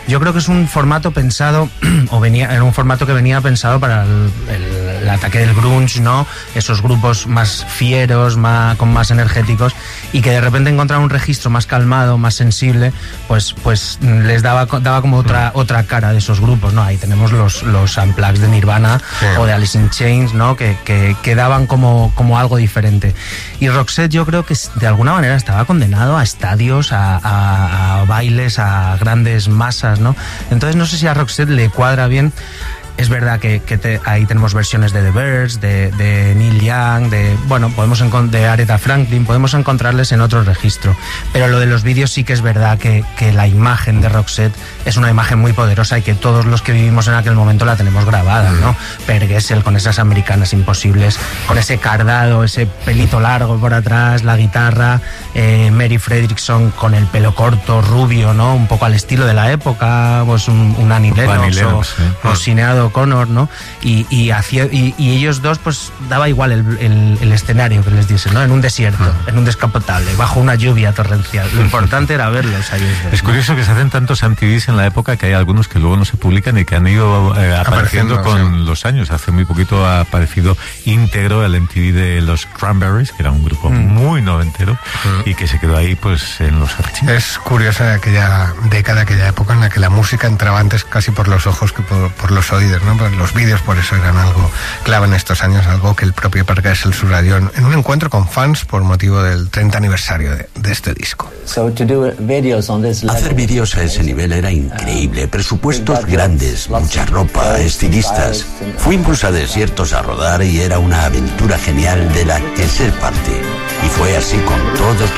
Yo creo que es un formato pensado, era un formato que venía pensado para el ataque del grunge, ¿no? Esos grupos más fieros, con más energéticos, y que de repente encontraron un registro más calmado, más sensible, pues les daba como otra cara de esos grupos, ¿no? Ahí tenemos los unplugs de Nirvana, sí, o de Alice in Chains, ¿no? Que daban como algo diferente. Y Roxette, yo creo que de alguna manera estaba condenado a estadios, a bailes, a grandes masas, ¿no? Entonces no sé si a Roxette le cuadra bien. Es verdad que ahí tenemos versiones de The Byrds, de Neil Young, de Aretha Franklin, podemos encontrarles en otro registro. Pero lo de los vídeos sí que es verdad que la imagen de Roxette es una imagen muy poderosa y que todos los que vivimos en aquel momento la tenemos grabada, ¿no? Per Gessle con esas americanas imposibles, con ese cardado, ese pelito largo por atrás, la guitarra, Mary Fredriksson con el pelo corto, rubio, ¿no? Un poco al estilo de la época, pues un Annie Lennox o Sinead O'Connor, ¿no? Y ellos dos, pues daba igual el escenario que les diese, ¿no? En un desierto, en un descapotable, bajo una lluvia torrencial. Lo importante era verlos a ellos dos, Es curioso que se hacen tantos MTVs en la época que hay algunos que luego no se publican y que han ido apareciendo con los años. Hace muy poquito ha aparecido íntegro el MTV de los Cranberries, que era un grupo muy noventero y que se quedó ahí pues en los archivos. Es curiosa aquella década, aquella época en la que la música entraba antes casi por los ojos que por los oídos, ¿no? Pues los vídeos por eso eran algo clave en estos años, algo que el propio Per Gessle subrayó en un encuentro con fans por motivo del 30 aniversario de este disco. Hacer vídeos a ese nivel era increíble, presupuestos grandes, mucha ropa, estilistas. Fuimos a desiertos a rodar y era una aventura genial de la que ser parte. Y fue así con todos